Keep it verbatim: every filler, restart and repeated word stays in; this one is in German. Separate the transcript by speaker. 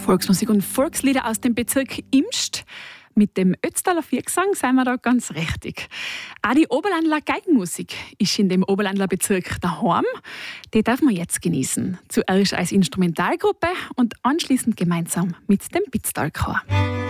Speaker 1: Volksmusik und Volkslieder aus dem Bezirk Imst. Mit dem Ötztaler Viergesang sind wir da ganz richtig. Auch die Oberlandler Geigenmusik ist in dem Oberlandler Bezirk daheim. Die darf man jetzt genießen. Zuerst als Instrumentalgruppe und anschließend gemeinsam mit dem Bitztalchor.